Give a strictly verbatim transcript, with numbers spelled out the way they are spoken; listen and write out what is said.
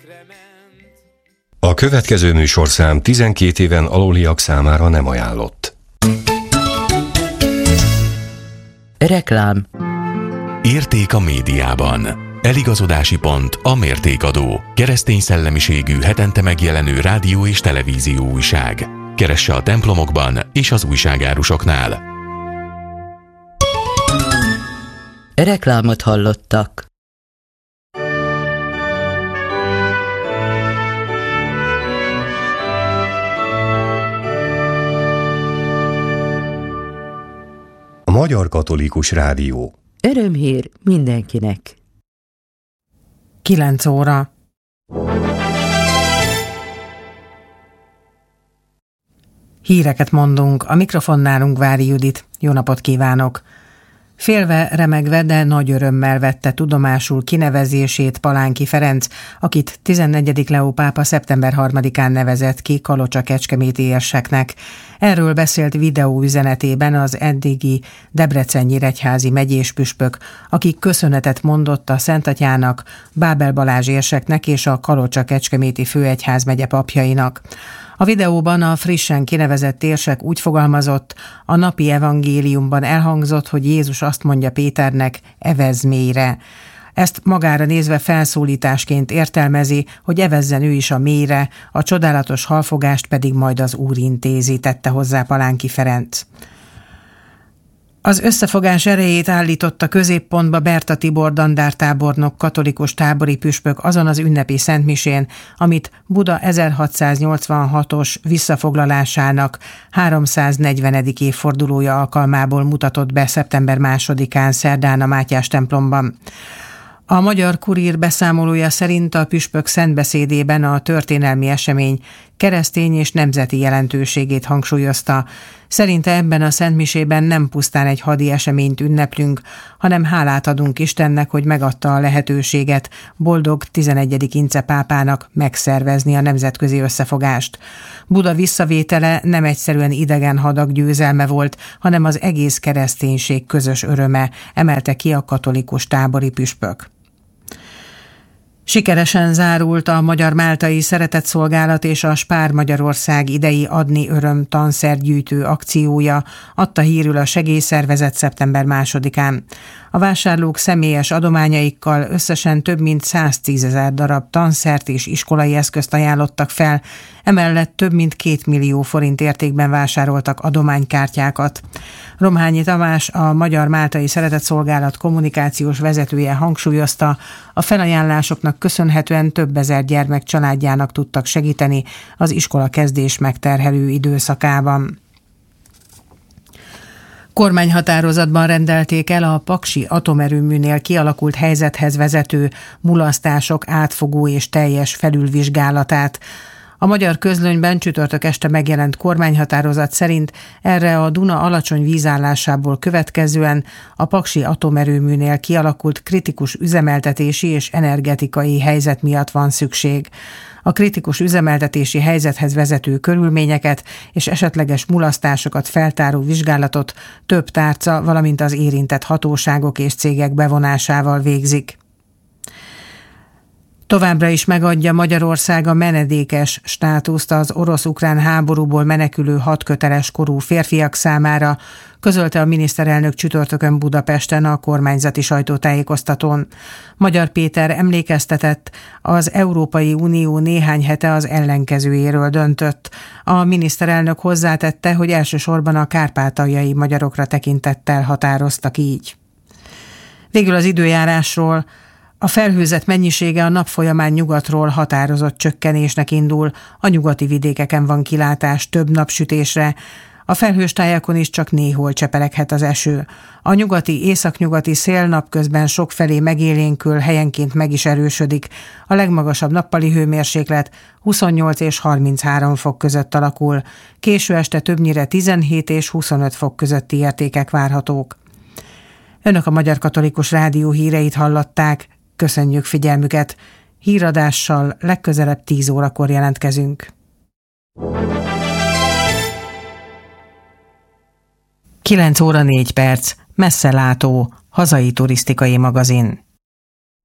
A következő műsorszám tizenkét éven aluliak számára nem ajánlott. Reklám. Érték a médiában. Eligazodási pont a Mértékadó. Keresztény szellemiségű hetente megjelenő rádió és televízió újság. Keresse a templomokban és az újságárusoknál. Reklámot hallottak. A Magyar Katolikus Rádió. Örömhír mindenkinek. kilenc óra. Híreket mondunk, a mikrofonnál Ungvári Judit. Jó napot kívánok! Félve, remegve, de nagy örömmel vette tudomásul kinevezését Palánki Ferenc, akit tizennegyedik Leó pápa szeptember harmadikán nevezett ki kalocsa-kecskeméti érseknek. Erről beszélt videóüzenetében az eddigi Debrecen-Nyíregyházi megyéspüspök, aki köszönetet mondott a Szentatyának, Bábel Balázs érseknek és a Kalocsa-Kecskeméti főegyházmegye papjainak. A videóban a frissen kinevezett érsek úgy fogalmazott, a napi evangéliumban elhangzott, hogy Jézus azt mondja Péternek, evezz mélyre. Ezt magára nézve felszólításként értelmezi, hogy evezzen ő is a mélyre, a csodálatos halfogást pedig majd az Úr intézi, tette hozzá Palánki Ferenc. Az összefogás erejét állította középpontba Berta Tibor dandártábornok katolikus tábori püspök azon az ünnepi szentmisén, amit Buda ezerhatszáznyolcvanhatos visszafoglalásának háromszáznegyvenedik évfordulója alkalmából mutatott be szeptember másodikán szerdán a Mátyás templomban. A Magyar Kurír beszámolója szerint a püspök szentbeszédében a történelmi esemény keresztény és nemzeti jelentőségét hangsúlyozta. Szerinte ebben a szentmisében nem pusztán egy hadi eseményt ünneplünk, hanem hálát adunk Istennek, hogy megadta a lehetőséget boldog tizenegyedik Ince pápának megszervezni a nemzetközi összefogást. Buda visszavétele nem egyszerűen idegen hadak győzelme volt, hanem az egész kereszténység közös öröme, emelte ki a katolikus tábori püspök. Sikeresen zárult a Magyar-Máltai Szeretetszolgálat és a Spár Magyarország idei Adni Öröm tanszergyűjtő akciója, adta hírül a segélyszervezet szeptember másodikán. A vásárlók személyes adományaikkal összesen több mint száztízezer darab tanszert és iskolai eszközt ajánlottak fel, emellett több mint két millió forint értékben vásároltak adománykártyákat. Romhányi Tamás, a Magyar-Máltai Szeretetszolgálat kommunikációs vezetője hangsúlyozta, a felajánlásoknak köszönhetően több ezer gyermek családjának tudtak segíteni az iskola kezdés megterhelő időszakában. Kormányhatározatban rendelték el a paksi atomerőműnél kialakult helyzethez vezető mulasztások átfogó és teljes felülvizsgálatát. A Magyar Közlönyben csütörtök este megjelent kormányhatározat szerint erre a Duna alacsony vízállásából következően a paksi atomerőműnél kialakult kritikus üzemeltetési és energetikai helyzet miatt van szükség. A kritikus üzemeltetési helyzethez vezető körülményeket és esetleges mulasztásokat feltáró vizsgálatot több tárca, valamint az érintett hatóságok és cégek bevonásával végzik. Továbbra is megadja Magyarország a menedékes státuszt az orosz-ukrán háborúból menekülő hat köteles korú férfiak számára, közölte a miniszterelnök csütörtökön Budapesten a kormányzati sajtótájékoztatón. Magyar Péter emlékeztetett, az Európai Unió néhány hete az ellenkezőjéről döntött. A miniszterelnök hozzátette, hogy elsősorban a kárpátaljai magyarokra tekintettel határoztak így. Végül az időjárásról. A felhőzet mennyisége a nap folyamán nyugatról határozott csökkenésnek indul, a nyugati vidékeken van kilátás több napsütésre, a felhős tájakon is csak néhol csepereghet az eső. A nyugati, északnyugati szél napközben sokfelé megélénkül, helyenként meg is erősödik. A legmagasabb nappali hőmérséklet huszonnyolc és harminchárom fok között alakul, késő este többnyire tizenhét és huszonöt fok közötti értékek várhatók. Önök a Magyar Katolikus Rádió híreit hallották. Köszönjük figyelmüket! Híradással legközelebb tíz órakor jelentkezünk. kilenc óra négy perc. Messzelátó, hazai turisztikai magazin.